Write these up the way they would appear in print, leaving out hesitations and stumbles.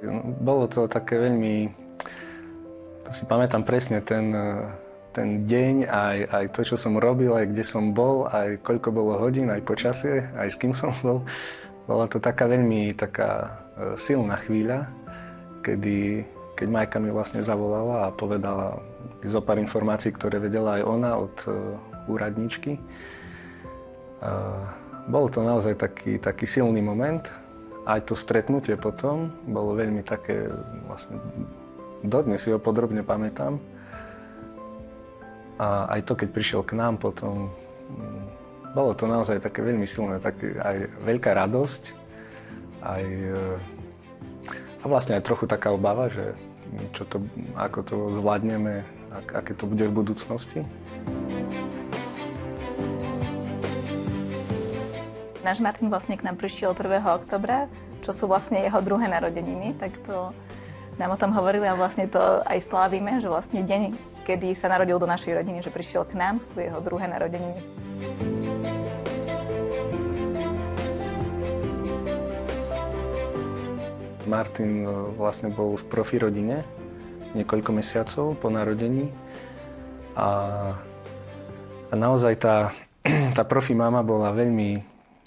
Bolo to také veľmi, to si pamätám presne ten deň, aj to, čo som robil, aj kde som bol, aj koľko bolo hodín, aj počasie, aj s kým som bol. Bola to taká veľmi silná chvíľa, keď Majka mi vlastne zavolala a povedala zo pár informácií, ktoré vedela aj ona od úradničky. Bol to naozaj taký silný moment. Aj to stretnutie potom bolo veľmi také, vlastne dodnes si ho podrobne pamätám. A aj to, keď prišiel k nám potom, bolo to naozaj také veľmi silné, aj veľká radosť, a vlastne aj trochu taká obava, že ako to zvládneme, aké to bude v budúcnosti. Náš Martin vlastne k nám prišiel 1. októbra, čo sú vlastne jeho druhé narodeniny, tak to nám o tom hovorili a vlastne to aj slávime, že vlastne deň, kedy sa narodil do našej rodiny, že prišiel k nám, sú jeho druhé narodeniny. Martin vlastne bol v profi rodine niekoľko mesiacov po narodení a naozaj tá profi mama bola veľmi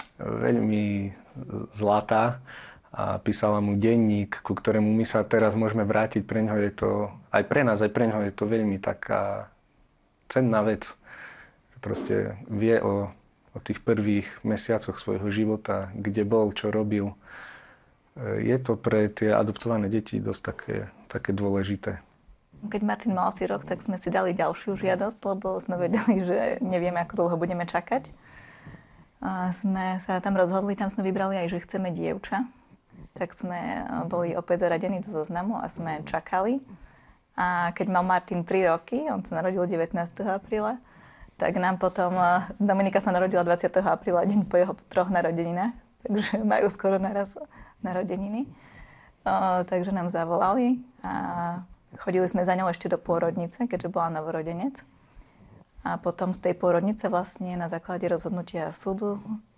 zlatá a písala mu denník, ku ktorému my sa teraz môžeme vrátiť. Preňho je to, aj pre nás, aj preňho je to veľmi taká cenná vec. Proste vie o tých prvých mesiacoch svojho života, kde bol, čo robil. Je to pre tie adoptované deti dosť také dôležité. Keď Martin mal asi rok, tak sme si dali ďalšiu žiadosť, lebo sme vedeli, že nevieme, ako dlho budeme čakať. A sme sa tam rozhodli, tam sme vybrali aj, že chceme dievča. Tak sme boli opäť zaradení do zoznamu a sme čakali. A keď mal Martin 3 roky, on sa narodil 19. apríla, tak nám potom, Dominika sa narodila 20. apríla, deň po jeho 3 narodeninách, takže majú skoro naraz narodeniny. Takže nám zavolali a chodili sme za ňou ešte do pôrodnice, keďže bola novorodenec. A potom z tej pôrodnice vlastne na základe rozhodnutia súdu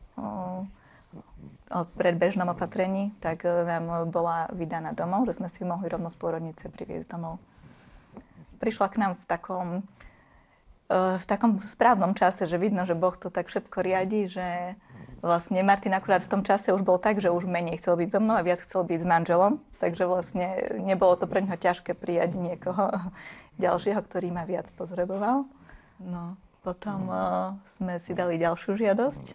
o predbežnom opatrení, tak nám bola vydaná domov, že sme si ju mohli rovno z pôrodnice priviesť domov. Prišla k nám v takom správnom čase, že vidno, že Boh to tak všetko riadi, že vlastne Martin akurát v tom čase už bol tak, že už menej chcel byť so mnou a viac chcel byť s manželom, takže vlastne nebolo to pre ňoho ťažké prijať niekoho ďalšieho, ktorý ma viac potreboval. No, potom sme si dali ďalšiu žiadosť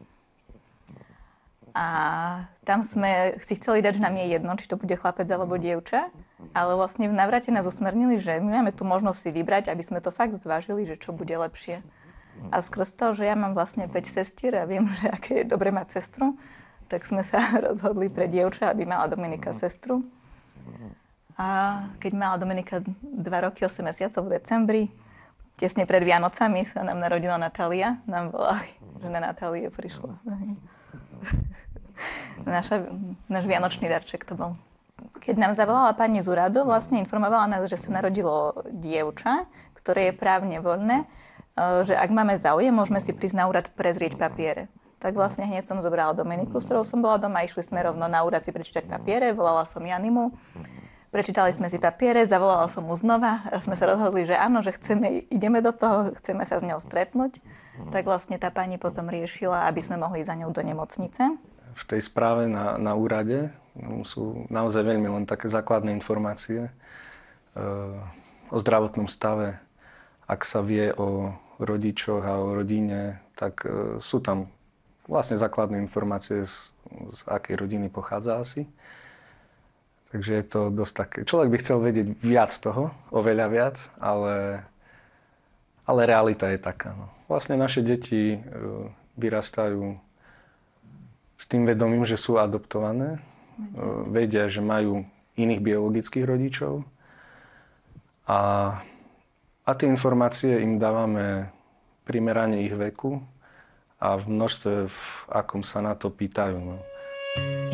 a tam sme si chceli dať, že nám je jedno, či to bude chlapec alebo dievča, ale vlastne v návrate nás usmernili, že my máme tu možnosť si vybrať, aby sme to fakt zvážili, že čo bude lepšie. A skrz to, že ja mám vlastne 5 sestier a viem, že aké je dobre mať sestru, tak sme sa rozhodli pre dievča, aby mala Dominika sestru. A keď mala Dominika 2 roky, 8 mesiacov v decembri, tesne pred Vianocami sa nám narodila Natália. Nám volali, že na Natálie prišla. Náš vianočný darček to bol. Keď nám zavolala pani z úradu, vlastne informovala nás, že sa narodilo dievča, ktoré je právne voľné, že ak máme záujem, môžeme si prísť na úrad prezrieť papiere. Tak vlastne hneď som zobrala Dominiku, s ktorou som bola doma, išli sme rovno na úrad si prečítať papiere, volala som Janimu. Prečítali sme si papiere, zavolala som mu znova a sme sa rozhodli, že áno, že ideme do toho, chceme sa s ňou stretnúť. Tak vlastne tá pani potom riešila, aby sme mohli za ňou do nemocnice. V tej správe na úrade sú naozaj veľmi len také základné informácie o zdravotnom stave. Ak sa vie o rodičoch a o rodine, tak sú tam vlastne základné informácie, z akej rodiny pochádza asi. Takže je to dosť také. Človek by chcel vedieť viac toho, oveľa viac, ale realita je taká. No. Vlastne naše deti vyrastajú s tým vedomím, že sú adoptované. Vedia, že majú iných biologických rodičov. A tie informácie im dávame primerane ich veku a v množstve, v akom sa na to pýtajú. No.